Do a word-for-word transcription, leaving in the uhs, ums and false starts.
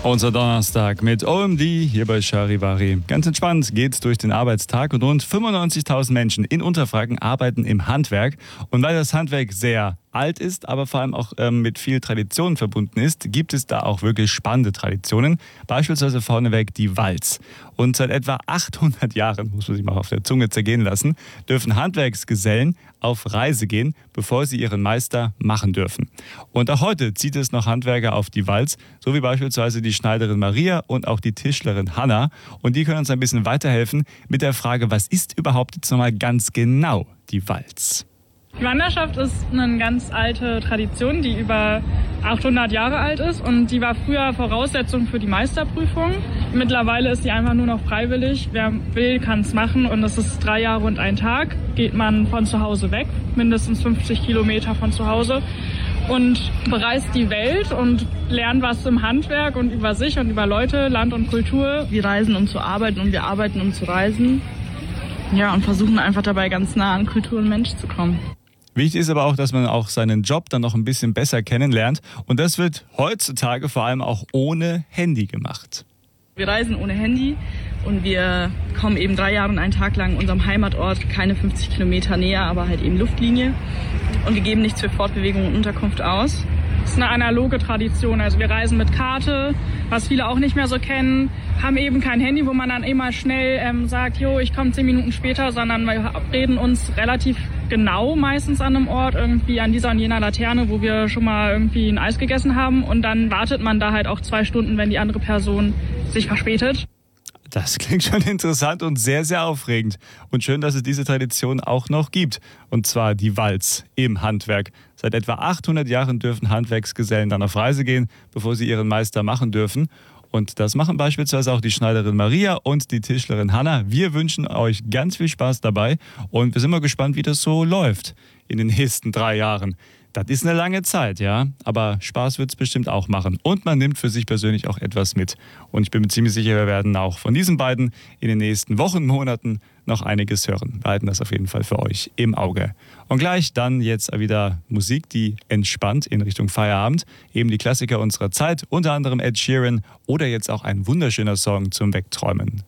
Unser Donnerstag mit O M D hier bei Charivari. Ganz entspannt geht's durch den Arbeitstag und rund fünfundneunzigtausend Menschen in Unterfranken arbeiten im Handwerk. Und weil das Handwerk sehr alt ist, aber vor allem auch ähm, mit viel Tradition verbunden ist, gibt es da auch wirklich spannende Traditionen. Beispielsweise vorneweg die Walz. Und seit etwa achthundert Jahren, muss man sich mal auf der Zunge zergehen lassen, dürfen Handwerksgesellen auf Reise gehen, bevor sie ihren Meister machen dürfen. Und auch heute zieht es noch Handwerker auf die Walz, so wie beispielsweise die Schneiderin Maria und auch die Tischlerin Hanna. Und die können uns ein bisschen weiterhelfen mit der Frage, was ist überhaupt jetzt nochmal ganz genau die Walz? Die Wanderschaft ist eine ganz alte Tradition, die über achthundert Jahre alt ist und die war früher Voraussetzung für die Meisterprüfung. Mittlerweile ist die einfach nur noch freiwillig. Wer will, kann es machen und es ist drei Jahre und ein Tag. Geht man von zu Hause weg, mindestens fünfzig Kilometer von zu Hause und bereist die Welt und lernt was im Handwerk und über sich und über Leute, Land und Kultur. Wir reisen, um zu arbeiten und wir arbeiten, um zu reisen. Ja, und versuchen einfach dabei ganz nah an Kultur und Mensch zu kommen. Wichtig ist aber auch, dass man auch seinen Job dann noch ein bisschen besser kennenlernt. Und das wird heutzutage vor allem auch ohne Handy gemacht. Wir reisen ohne Handy und wir kommen eben drei Jahre und einen Tag lang unserem Heimatort keine fünfzig Kilometer näher, aber halt eben Luftlinie. Und wir geben nichts für Fortbewegung und Unterkunft aus. Das ist eine analoge Tradition. Also wir reisen mit Karte, was viele auch nicht mehr so kennen, haben eben kein Handy, wo man dann immer schnell ähm, sagt, jo, ich komme zehn Minuten später, sondern wir reden uns relativ genau meistens an einem Ort, irgendwie an dieser und jener Laterne, wo wir schon mal irgendwie ein Eis gegessen haben und dann wartet man da halt auch zwei Stunden, wenn die andere Person sich verspätet. Das klingt schon interessant und sehr, sehr aufregend. Und schön, dass es diese Tradition auch noch gibt. Und zwar die Walz im Handwerk. Seit etwa achthundert Jahren dürfen Handwerksgesellen dann auf Reise gehen, bevor sie ihren Meister machen dürfen. Und das machen beispielsweise auch die Schneiderin Maria und die Tischlerin Hanna. Wir wünschen euch ganz viel Spaß dabei und wir sind mal gespannt, wie das so läuft in den nächsten drei Jahren. Das ist eine lange Zeit, ja, aber Spaß wird es bestimmt auch machen. Und man nimmt für sich persönlich auch etwas mit. Und ich bin mir ziemlich sicher, wir werden auch von diesen beiden in den nächsten Wochen, Monaten noch einiges hören. Wir halten das auf jeden Fall für euch im Auge. Und gleich dann jetzt wieder Musik, die entspannt in Richtung Feierabend. Eben die Klassiker unserer Zeit, unter anderem Ed Sheeran oder jetzt auch ein wunderschöner Song zum Wegträumen.